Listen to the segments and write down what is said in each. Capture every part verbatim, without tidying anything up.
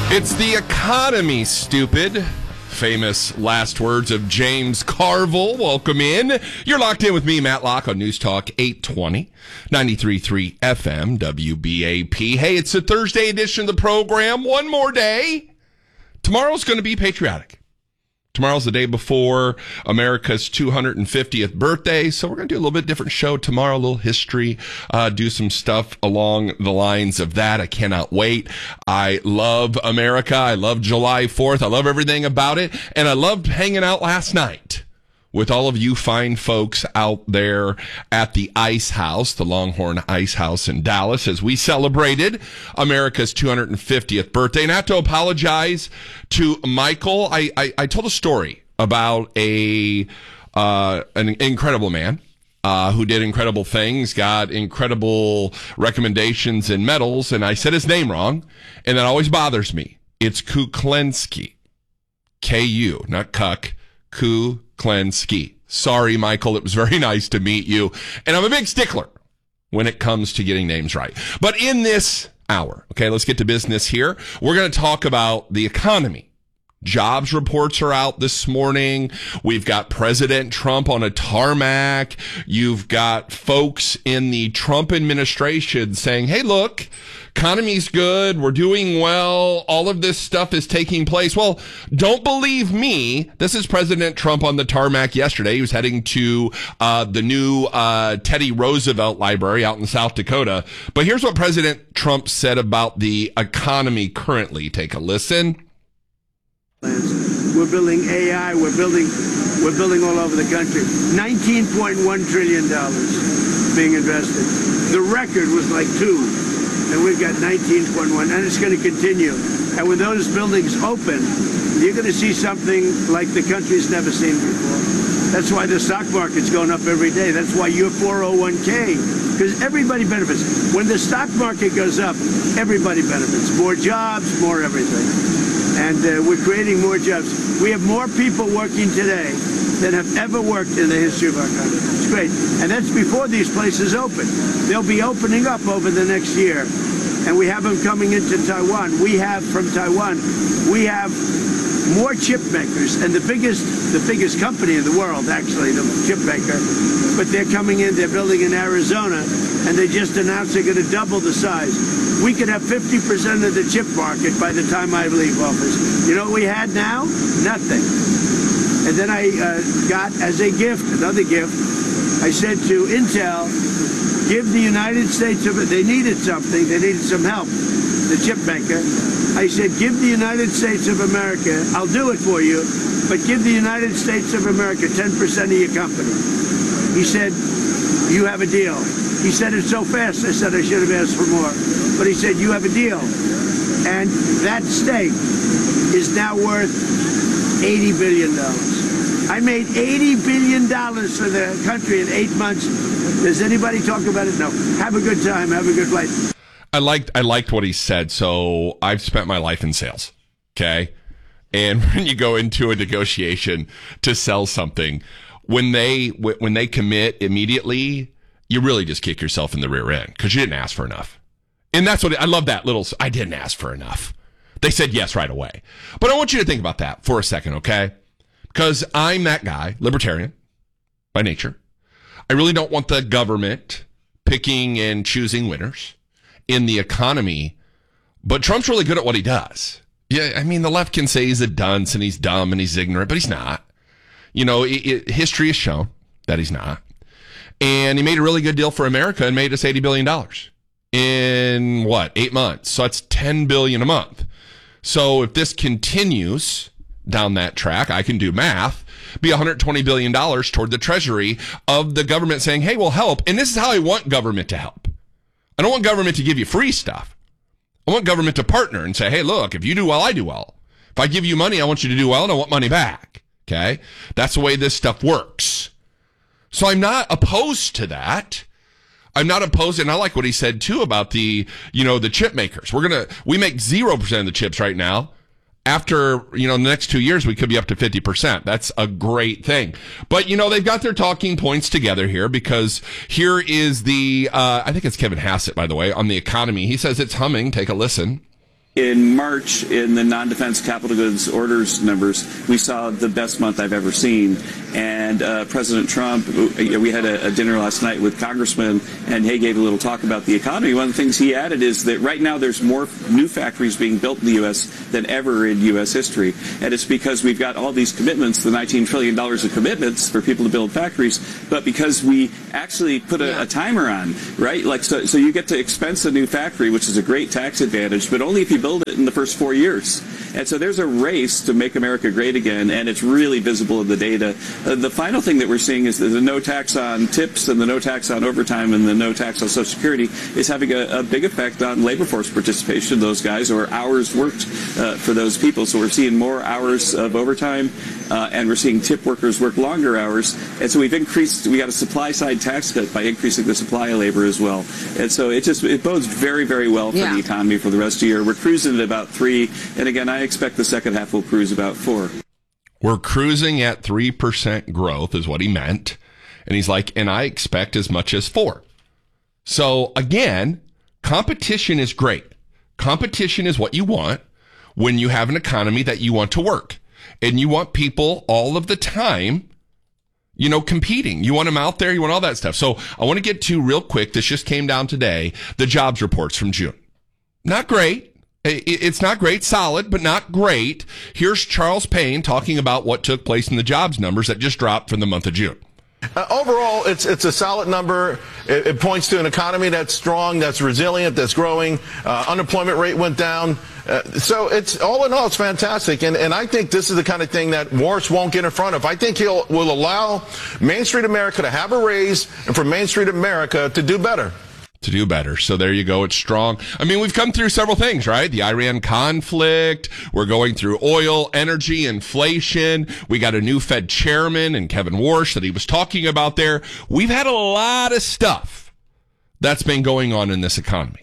It's the economy, stupid. Famous last words of James Carville. Welcome in. You're locked in with me, Matt Locke, on News Talk eight twenty, ninety-three point three F M, W B A P. Hey, it's the Thursday edition of the program. One more day. Tomorrow's going to be patriotic. Tomorrow's the day before America's two hundred fiftieth birthday, so we're going to do a little bit different show tomorrow, a little history, uh, do some stuff along the lines of that. I cannot wait. I love America. I love July fourth. I love everything about it, and I loved hanging out last night with all of you fine folks out there at the Ice House, the Longhorn Ice House in Dallas, as we celebrated America's two hundred fiftieth birthday. And I have to apologize to Michael. I, I, I told a story about a uh, an incredible man uh, who did incredible things, got incredible recommendations and medals, and I said his name wrong, and that always bothers me. It's Kuklinski. K U, not Cuck. Kuklinski. Sorry, Michael. It was very nice to meet you. And I'm a big stickler when it comes to getting names right. But in this hour, okay, let's get to business here. We're going to talk about the economy. Jobs reports are out this morning. We've got President Trump on a tarmac. You've got folks in the Trump administration saying, hey, look, economy's good. We're doing well. All of this stuff is taking place. Well, don't believe me. This is President Trump on the tarmac yesterday. He was heading to uh, the new uh, Teddy Roosevelt Library out in South Dakota. But here's what President Trump said about the economy currently. Take a listen. We're building A I. We're building, we're building all over the country. nineteen point one trillion dollars being invested. The record was like two, and we've got nineteen point one, and it's going to continue. And when those buildings open, you're going to see something like the country's never seen before. That's why the stock market's going up every day. That's why your four oh one k, because everybody benefits. When the stock market goes up, everybody benefits. More jobs, more everything. And uh, we're creating more jobs. We have more people working today than have ever worked in the history of our country. It's great. And that's before these places open. They'll be opening up over the next year. And we have them coming into Taiwan. We have from Taiwan, we have more chip makers. And the biggest, the biggest company in the world, actually, the chip maker. But they're coming in, they're building in Arizona. And they just announced they're going to double the size. We could have fifty percent of the chip market by the time I leave office. You know what we had now? Nothing. And then I uh, got, as a gift, another gift, I said to Intel, give the United States of it, they needed something, they needed some help, the chip maker. I said, give the United States of America, I'll do it for you, but give the United States of America ten percent of your company. He said, you have a deal. He said it so fast, I said I should have asked for more. But he said, you have a deal. And that stake is now worth eighty billion dollars. I made eighty billion dollars for the country in eight months. Does anybody talk about it? No. Have a good time. Have a good flight. I liked, I liked what he said. So I've spent my life in sales. Okay. And when you go into a negotiation to sell something, when they, when they commit immediately, you really just kick yourself in the rear end because you didn't ask for enough. And that's what I love that little, I didn't ask for enough. They said yes right away. But I want you to think about that for a second, okay? Because I'm that guy, libertarian by nature. I really don't want the government picking and choosing winners in the economy. But Trump's really good at what he does. Yeah, I mean, the left can say he's a dunce and he's dumb and he's ignorant, but he's not. You know, it, it, history has shown that he's not. And he made a really good deal for America and made us eighty billion dollars in what, eight months. So that's ten billion dollars a month. So if this continues down that track, I can do math, be one hundred twenty billion dollars toward the treasury of the government saying, hey, we'll help. And this is how I want government to help. I don't want government to give you free stuff. I want government to partner and say, hey, look, if you do well, I do well. If I give you money, I want you to do well and I want money back. Okay? That's the way this stuff works. So I'm not opposed to that. I'm not opposed, and I like what he said too about the, you know, the chip makers. We're gonna, we make zero percent of the chips right now. After, you know, the next two years, we could be up to fifty percent. That's a great thing. But, you know, they've got their talking points together here because here is the, uh, I think it's Kevin Hassett, by the way, on the economy. He says it's humming. Take a listen. In March, in the non-defense capital goods orders numbers, we saw the best month I've ever seen. And uh, President Trump, we had a, a dinner last night with congressmen, and he gave a little talk about the economy. One of the things he added is that right now there's more new factories being built in the U S than ever in U S history. And it's because we've got all these commitments, the nineteen trillion dollars of commitments for people to build factories, but because we actually put a, a timer on, right? Like so, so you get to expense a new factory, which is a great tax advantage, but only if you build it in the first four years. And so there's a race to make America great again, and it's really visible in the data. Uh, the final thing that we're seeing is that the no tax on tips and the no tax on overtime and the no tax on Social Security is having a, a big effect on labor force participation, those guys, or hours worked uh, for those people. So we're seeing more hours of overtime, uh, and we're seeing tip workers work longer hours. And so we've increased, we got a supply side tax cut by increasing the supply of labor as well. And so it just, it bodes very, very well for yeah. the economy for the rest of the year. We're cruising at about three, and again, I expect the second half will cruise about four. We're cruising at three percent growth is what he meant. And he's like, and I expect as much as four. So again, competition is great. Competition is what you want when you have an economy that you want to work. And you want people all of the time, you know, competing. You want them out there. You want all that stuff. So I want to get to real quick. This just came down today. The jobs reports from June. Not great. It's not great, solid, but not great. Here's Charles Payne talking about what took place in the jobs numbers that just dropped for the month of June. Uh, overall, it's it's a solid number. It, it points to an economy that's strong, that's resilient, that's growing. Uh, unemployment rate went down. Uh, so it's all in all, it's fantastic. And and I think this is the kind of thing that Morris won't get in front of. I think he'll will allow Main Street America to have a raise and for Main Street America to do better. To do better. So there you go. It's strong. I mean, we've come through several things, right? The Iran conflict. We're going through oil, energy, inflation. We got a new Fed chairman and Kevin Warsh that he was talking about there. We've had a lot of stuff that's been going on in this economy.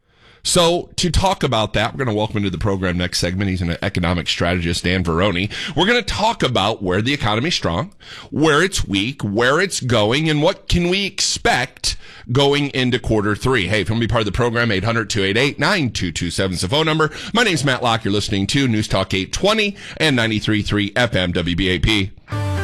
So to talk about that, we're going to welcome into the program next segment. He's an economic strategist, Dan Veroni. We're going to talk about where the economy's strong, where it's weak, where it's going, and what can we expect going into quarter three. Hey, if you want to be part of the program, eight hundred, two eight eight, nine two two seven is the phone number. My name's Matt Locke. You're listening to News Talk eight twenty and ninety-three point three F M W B A P.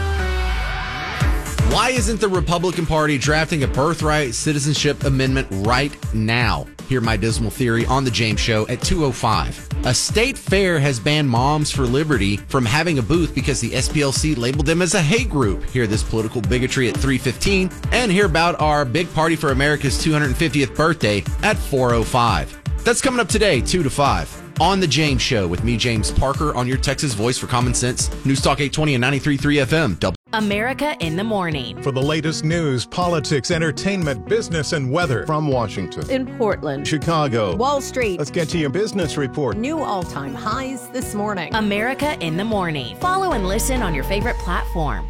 Why isn't the Republican Party drafting a birthright citizenship amendment right now? Hear my dismal theory on The James Show at two oh five. A state fair has banned Moms for Liberty from having a booth because the S P L C labeled them as a hate group. Hear this political bigotry at three fifteen, and hear about our big party for America's two hundred fiftieth birthday at four oh five. That's coming up today, two to five. On The James Show with me, James Parker, on your Texas voice for common sense. News Talk eight twenty and ninety-three point three F M. America in the Morning. For the latest news, politics, entertainment, business, and weather. From Washington, in Portland, Chicago, Wall Street. Let's get to your business report. New all-time highs this morning. America in the Morning. Follow and listen on your favorite platform.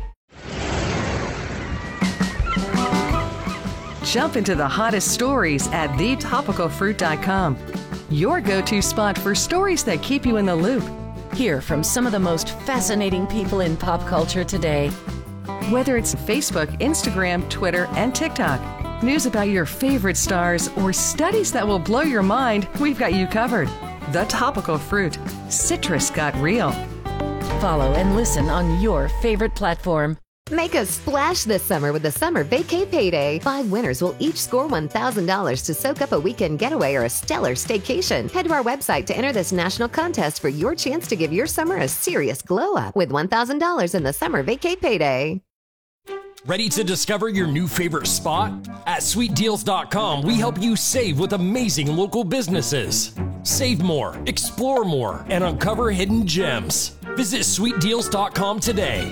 Jump into the hottest stories at the topical fruit dot com. Your go-to spot for stories that keep you in the loop. Hear from some of the most fascinating people in pop culture today. Whether it's Facebook, Instagram, Twitter, and TikTok, news about your favorite stars, or studies that will blow your mind, we've got you covered. The Topical Fruit. Citrus got real. Follow and listen on your favorite platform. Make a splash this summer with the Summer Vacay Payday. Five winners will each score one thousand dollars to soak up a weekend getaway or a stellar staycation. Head to our website to enter this national contest for your chance to give your summer a serious glow-up with one thousand dollars in the Summer Vacay Payday. Ready to discover your new favorite spot? At sweet deals dot com, we help you save with amazing local businesses. Save more, explore more, and uncover hidden gems. Visit sweet deals dot com today.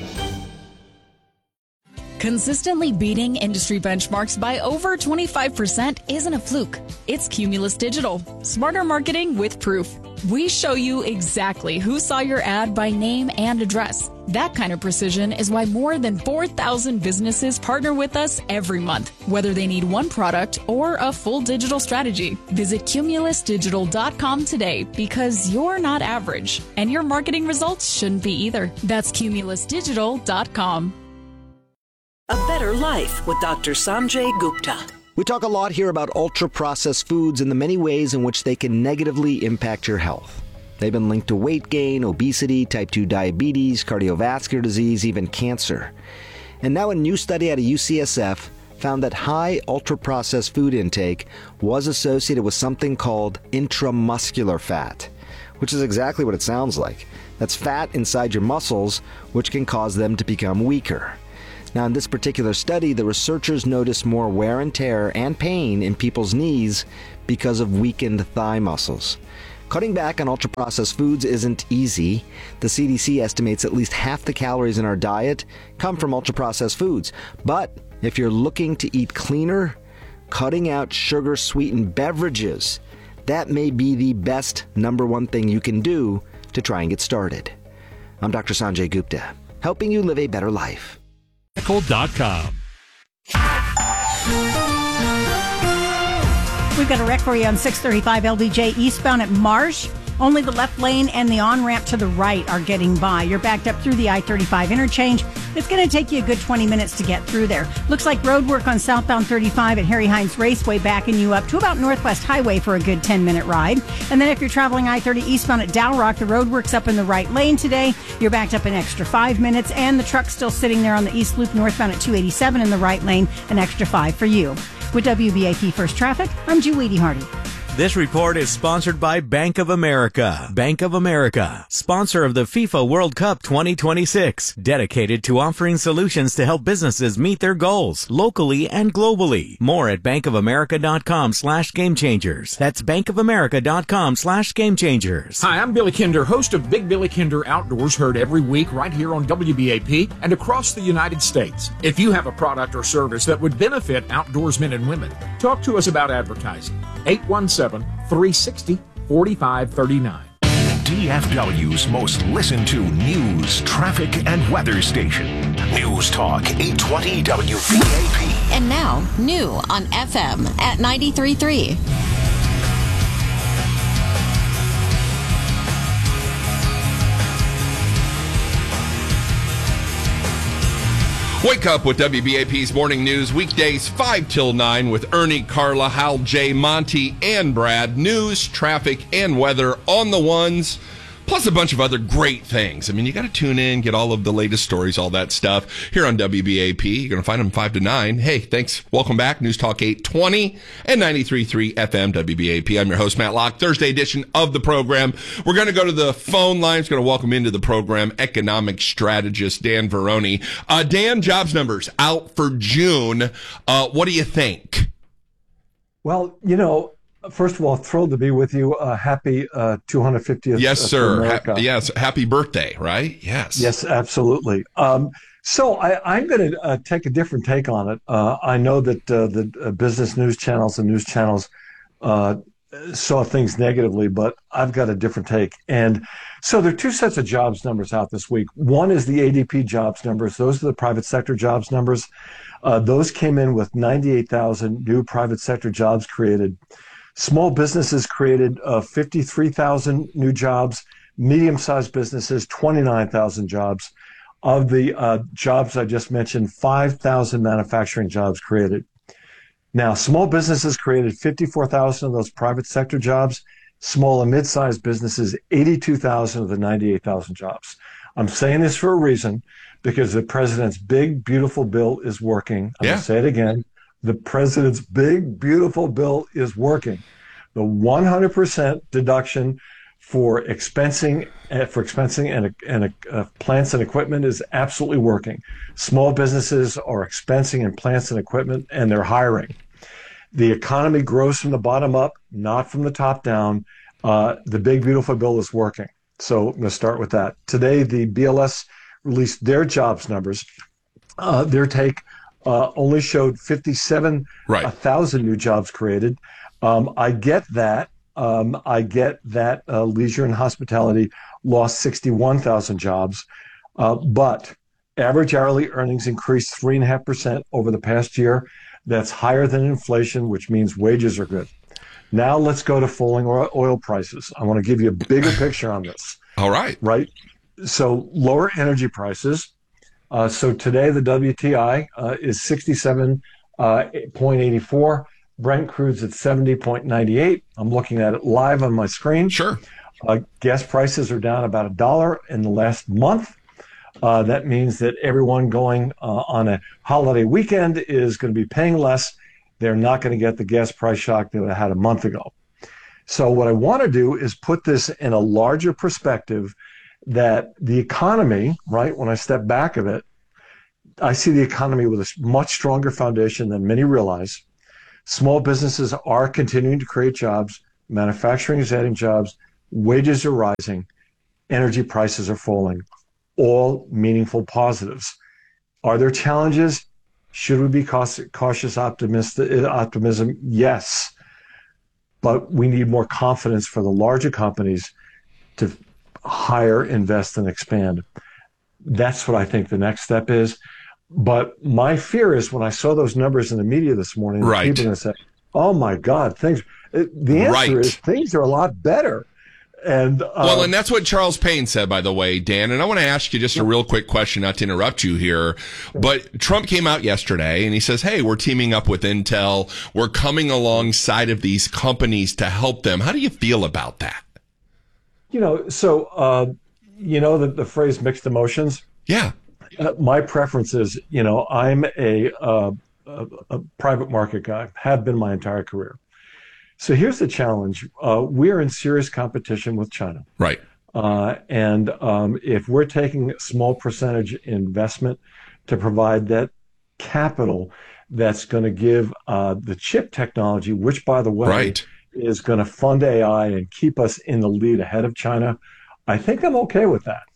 Consistently beating industry benchmarks by over twenty-five percent isn't a fluke. It's Cumulus Digital. Smarter marketing with proof. We show you exactly who saw your ad by name and address. That kind of precision is why more than four thousand businesses partner with us every month, whether they need one product or a full digital strategy. Visit cumulus digital dot com today because you're not average, and your marketing results shouldn't be either. That's cumulus digital dot com. A Better Life with Doctor Sanjay Gupta. We talk a lot here about ultra-processed foods and the many ways in which they can negatively impact your health. They've been linked to weight gain, obesity, type two diabetes, cardiovascular disease, even cancer. And now a new study out of U C S F found that high ultra-processed food intake was associated with something called intramuscular fat, which is exactly what it sounds like. That's fat inside your muscles, which can cause them to become weaker. Now, in this particular study, the researchers noticed more wear and tear and pain in people's knees because of weakened thigh muscles. Cutting back on ultra-processed foods isn't easy. The C D C estimates at least half the calories in our diet come from ultra-processed foods. But if you're looking to eat cleaner, cutting out sugar-sweetened beverages, that may be the best number one thing you can do to try and get started. I'm Doctor Sanjay Gupta, helping you live a better life. dot com. We've got a wreck for you on six thirty-five L B J eastbound at Marsh. Only the left lane and the on-ramp to the right are getting by. You're backed up through the I thirty-five interchange. It's going to take you a good twenty minutes to get through there. Looks like road work on southbound thirty-five at Harry Hines Raceway backing you up to about Northwest Highway for a good ten-minute ride. And then if you're traveling I thirty eastbound at Dow Rock, the road work's up in the right lane today. You're backed up an extra five minutes, and the truck's still sitting there on the East Loop northbound at two eighty-seven in the right lane, an extra five for you. With W B A P First Traffic, I'm Julie Hardy. This report is sponsored by Bank of America. Bank of America, sponsor of the FIFA World Cup twenty twenty-six, dedicated to offering solutions to help businesses meet their goals locally and globally. More at bankofamerica.com slash game changers. That's bankofamerica.com slash game changers. Hi, I'm Billy Kinder, host of Big Billy Kinder Outdoors, heard every week right here on W B A P and across the United States. If you have a product or service that would benefit outdoorsmen and women, talk to us about advertising. eight one seven, three six zero, four five three nine. D F W's most listened to news, traffic, and weather station. News Talk eight twenty W B A P. And now, new on F M at ninety-three point three. Wake up with W B A P's Morning News, weekdays five till nine with Ernie, Carla, Hal, Jay, Monty, and Brad. News, traffic, and weather on the ones, plus a bunch of other great things. I mean, you got to tune in, get all of the latest stories, all that stuff here on W B A P. You're going to find them five to nine. Hey, thanks. Welcome back. News Talk eight twenty and ninety-three point three F M W B A P. I'm your host, Matt Locke. Thursday edition of the program. We're going to go to the phone lines. Going to welcome into the program economic strategist Dan Veroni. Uh, Dan, jobs numbers out for June. Uh, what do you think? Well, you know, first of all, thrilled to be with you. Uh, happy uh, two hundred fiftieth. Yes, sir. Ha- yes, happy birthday, right? Yes. Yes, absolutely. Um, so I, I'm going to uh, take a different take on it. Uh, I know that uh, the uh, business news channels and news channels uh, saw things negatively, but I've got a different take. And so there are two sets of jobs numbers out this week. One is the A D P jobs numbers. Those are the private sector jobs numbers. Uh, those came in with ninety-eight thousand new private sector jobs created. Small businesses created uh, fifty-three thousand new jobs. Medium-sized businesses, twenty-nine thousand jobs. Of the uh, jobs I just mentioned, five thousand manufacturing jobs created. Now, small businesses created fifty-four thousand of those private sector jobs. Small and mid-sized businesses, eighty-two thousand of the ninety-eight thousand jobs. I'm saying this for a reason, because the president's big, beautiful bill is working. I'm yeah. going to say it again. The president's big, beautiful bill is working. The one hundred percent deduction for expensing uh, for expensing and, and uh, plants and equipment is absolutely working. Small businesses are expensing in plants and equipment, and they're hiring. The economy grows from the bottom up, not from the top down. Uh, the big, beautiful bill is working. So I'm going to start with that. Today, the B L S released their jobs numbers. Uh, their take Uh, only showed fifty-seven thousand right. new jobs created. Um, I get that. Um, I get that uh, leisure and hospitality lost sixty-one thousand jobs. Uh, but average hourly earnings increased three point five percent over the past year. That's higher than inflation, which means wages are good. Now let's go to falling oil prices. I want to give you a bigger picture on this. All right. Right? So lower energy prices. Uh, so today the W T I uh, is sixty-seven uh, zero point eight four. Brent crude's at seventy point nine eight. I'm looking at it live on my screen. Sure. Uh, gas prices are down about a dollar in the last month. Uh, that means that everyone going uh, on a holiday weekend is going to be paying less. They're not going to get the gas price shock that they had a month ago. So what I want to do is put this in a larger perspective that the economy, right, when I step back of it, I see the economy with a much stronger foundation than many realize. Small businesses are continuing to create jobs. Manufacturing is adding jobs. Wages are rising. Energy prices are falling. All meaningful positives. Are there challenges? Should we be cautious optimistic, optimism? Yes. But we need more confidence for the larger companies to hire, invest, and expand. That's what I think the next step is. But my fear is when I saw those numbers in the media this morning, right. people are going to say, oh my God, things. The answer right. is things are a lot better. And uh, well, and that's what Charles Payne said, by the way, Dan. And I want to ask you just a real quick question, not to interrupt you here. But Trump came out yesterday and he says, hey, we're teaming up with Intel. We're coming alongside of these companies to help them. How do you feel about that? You know, so, uh, you know, the, the phrase mixed emotions. Yeah. Uh, my preference is, you know, I'm a, uh, a, a private market guy, have been my entire career. So here's the challenge. Uh, we're in serious competition with China. Right. Uh, and um, if we're taking a small percentage investment to provide that capital that's going to give uh, the chip technology, which, by the way, right. is going to fund A I and keep us in the lead ahead of China, I think I'm okay with that.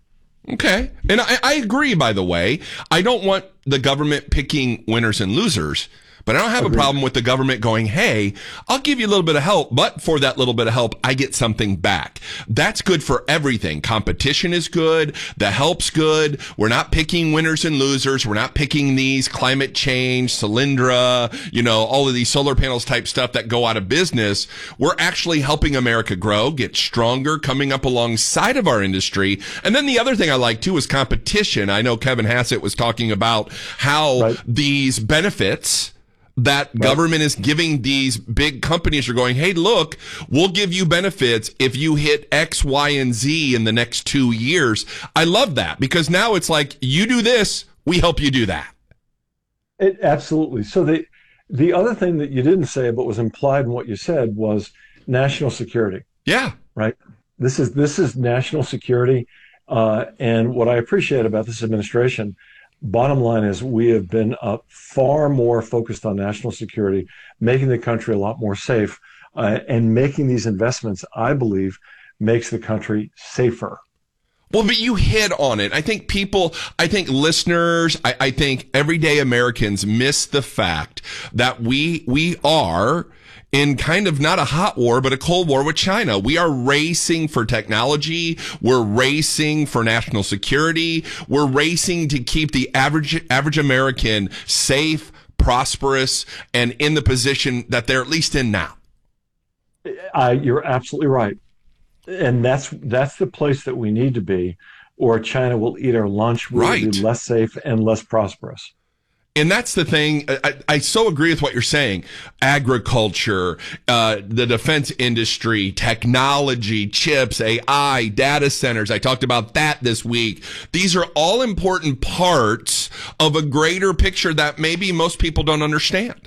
Okay. And I, I agree, by the way. I don't want the government picking winners and losers. But I don't have Agreed. a problem with the government going, hey, I'll give you a little bit of help, but for that little bit of help, I get something back. That's good for everything. Competition is good. The help's good. We're not picking winners and losers. We're not picking these climate change, Solyndra, you know, all of these solar panels type stuff that go out of business. We're actually helping America grow, get stronger, coming up alongside of our industry. And then the other thing I like too is competition. I know Kevin Hassett was talking about how right. these benefits that right. government is giving these big companies are going, hey, look, we'll give you benefits if you hit X, Y, and Z in the next two years. I love that because now it's like you do this, we help you do that. It, absolutely. So the the other thing that you didn't say but was implied in what you said was national security. Yeah. Right. This is this is national security. Uh, and what I appreciate about this administration, bottom line is we have been uh, far more focused on national security, making the country a lot more safe, uh, and making these investments, I believe, makes the country safer. Well, but you hit on it. I think people, I think listeners, I, I think everyday Americans miss the fact that we we are in kind of not a hot war, but a cold war with China. We are racing for technology. We're racing for national security. We're racing to keep the average, average American safe, prosperous, and in the position that they're at least in now. Uh, you're absolutely right. And that's, that's the place that we need to be, or China will eat our lunch. We'll right. be less safe and less prosperous. And that's the thing. I, I so agree with what you're saying. Agriculture, uh, the defense industry, technology, chips, A I, data centers. I talked about that this week. These are all important parts of a greater picture that maybe most people don't understand.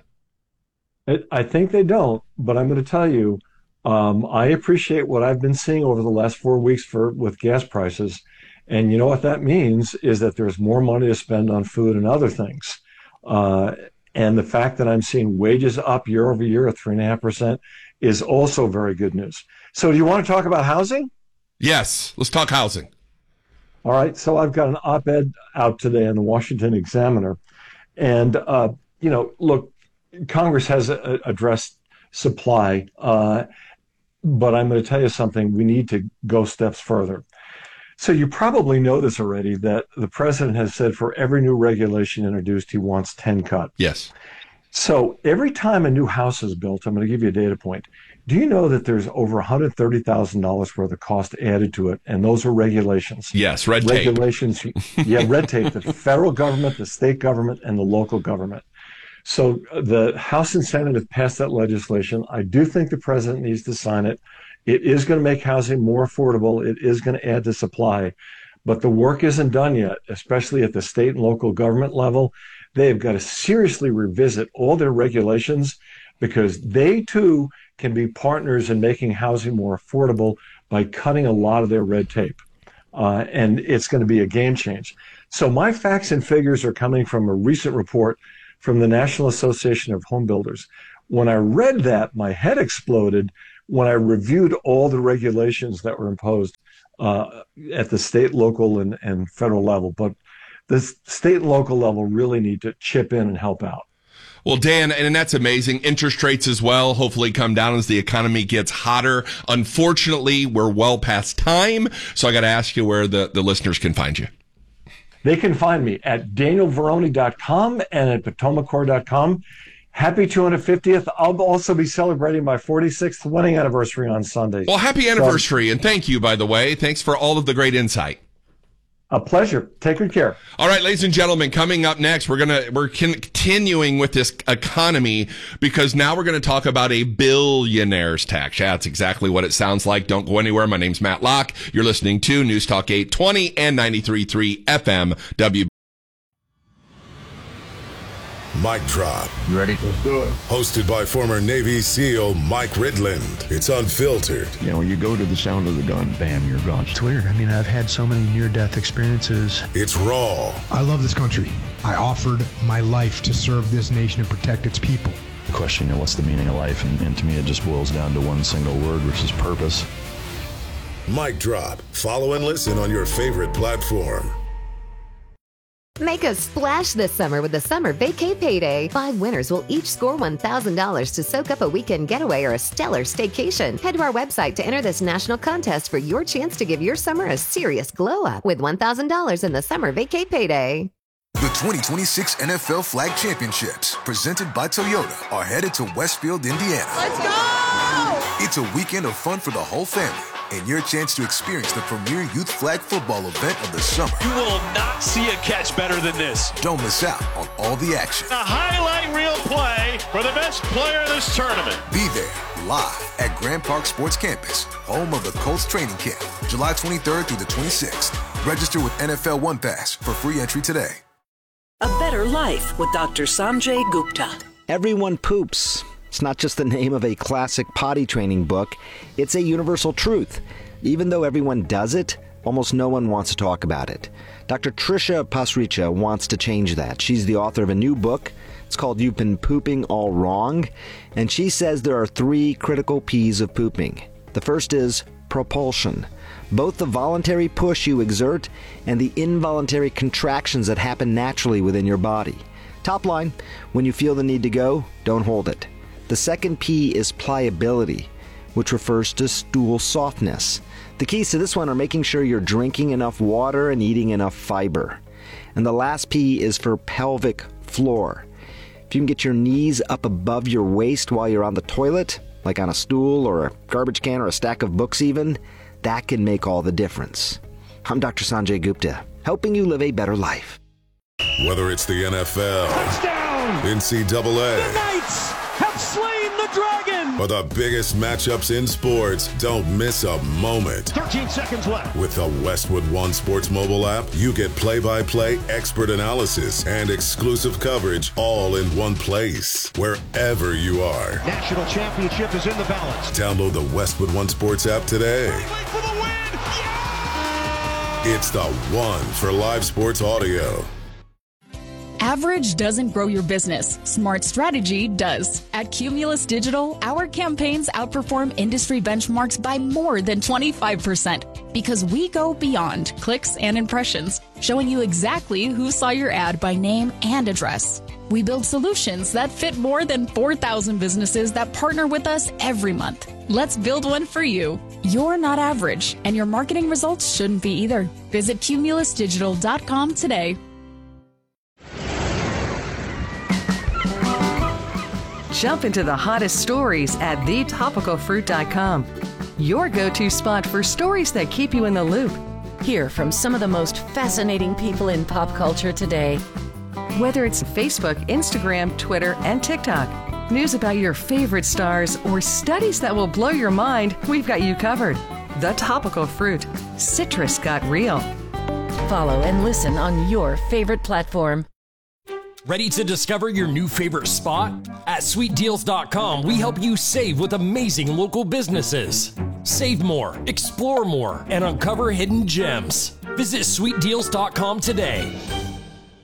I think they don't, but I'm going to tell you, um, I appreciate what I've been seeing over the last four weeks for with gas prices. And you know what that means is that there's more money to spend on food and other things. Uh, and the fact that I'm seeing wages up year over year at three and a half percent is also very good news. So do you want to talk about housing? Yes, let's talk housing. All right. So I've got an op-ed out today in the Washington Examiner. And, uh, you know, look, Congress has a, addressed supply, uh, but I'm going to tell you something. We need to go steps further. So you probably know this already, that the president has said for every new regulation introduced, he wants ten cut. Yes. So every time a new house is built, I'm going to give you a data point. Do you know that there's over one hundred thirty thousand dollars worth of cost added to it? And those are regulations. Yes, red tape. Regulations, yeah, red tape, the federal government, the state government, and the local government. So the House and Senate have passed that legislation. I do think the president needs to sign it. It is going to make housing more affordable. It is going to add to supply. But the work isn't done yet, especially at the state and local government level. They have got to seriously revisit all their regulations because they, too, can be partners in making housing more affordable by cutting a lot of their red tape. Uh, and it's going to be a game change. So my facts and figures are coming from a recent report from the National Association of Home Builders. When I read that, my head exploded when I reviewed all the regulations that were imposed uh, at the state, local, and, and federal level. But the state and local level really need to chip in and help out. Well, Dan, and that's amazing. Interest rates as well hopefully come down as the economy gets hotter. Unfortunately, we're well past time, so I got to ask you where the, the listeners can find you. They can find me at daniel veroni dot com and at potomac core dot com. Happy two hundred fiftieth. I'll also be celebrating my forty-sixth wedding anniversary on Sunday. Well, happy anniversary, so, and thank you, by the way. Thanks for all of the great insight. A pleasure. Take good care. All right, ladies and gentlemen, coming up next, we're gonna we're continuing with this economy because now we're gonna talk about a billionaire's tax. Yeah, that's exactly what it sounds like. Don't go anywhere. My name's Matt Locke. You're listening to News Talk eight twenty and ninety-three point three F M W. Mic Drop. You ready? Let's do it. Hosted by former Navy SEAL Mike Ridland. It's unfiltered. You know, when you go to the sound of the gun, bam, you're gone. It's weird. I mean, I've had so many near-death experiences. It's raw. I love this country. I offered my life to serve this nation and protect its people. The question, you know, what's the meaning of life? And, and to me, it just boils down to one single word, which is purpose. Mic Drop. Follow and listen on your favorite platform. Make a splash this summer with the Summer Vacay Payday. Five winners will each score one thousand dollars to soak up a weekend getaway or a stellar staycation. Head to our website to enter this national contest for your chance to give your summer a serious glow up with one thousand dollars in the Summer Vacay Payday. The twenty twenty-six N F L Flag Championships, presented by Toyota, are headed to Westfield, Indiana. Let's go! It's a weekend of fun for the whole family and your chance to experience the premier youth flag football event of the summer. You will not see a catch better than this. Don't miss out on all the action. A highlight reel play for the best player in this tournament. Be there live at Grand Park Sports Campus, home of the Colts training camp, July twenty-third through the twenty-sixth. Register with N F L One Pass for free entry today. A Better Life with Doctor Sanjay Gupta. Everyone poops. It's not just the name of a classic potty training book. It's a universal truth. Even though everyone does it, almost no one wants to talk about it. Doctor Trisha Pasricha wants to change that. She's the author of a new book. It's called You've Been Pooping All Wrong. And she says there are three critical P's of pooping. The first is propulsion. Both the voluntary push you exert and the involuntary contractions that happen naturally within your body. Top line, when you feel the need to go, don't hold it. The second P is pliability, which refers to stool softness. The keys to this one are making sure you're drinking enough water and eating enough fiber. And the last P is for pelvic floor. If you can get your knees up above your waist while you're on the toilet, like on a stool or a garbage can or a stack of books even, that can make all the difference. I'm Doctor Sanjay Gupta, helping you live a better life. Whether it's the N F L, touchdown, N C double A, the Knights have slain the dragon, or the biggest matchups in sports, don't miss a moment. thirteen seconds left. With the Westwood One Sports mobile app, you get play-by-play expert analysis and exclusive coverage all in one place, wherever you are. National championship is in the balance. Download the Westwood One Sports app today. For the win. Yeah! It's the one for live sports audio. Average doesn't grow your business. Smart strategy does. At Cumulus Digital, our campaigns outperform industry benchmarks by more than twenty-five percent because we go beyond clicks and impressions, showing you exactly who saw your ad by name and address. We build solutions that fit more than four thousand businesses that partner with us every month. Let's build one for you. You're not average, and your marketing results shouldn't be either. Visit cumulus digital dot com today. Jump into the hottest stories at the topical fruit dot com. Your go-to spot for stories that keep you in the loop. Hear from some of the most fascinating people in pop culture today. Whether it's Facebook, Instagram, Twitter, and TikTok, news about your favorite stars, or studies that will blow your mind, we've got you covered. The Topical Fruit. Citrus got real. Follow and listen on your favorite platform. Ready to discover your new favorite spot? At sweet deals dot com, we help you save with amazing local businesses. Save more, explore more, and uncover hidden gems. Visit sweet deals dot com today.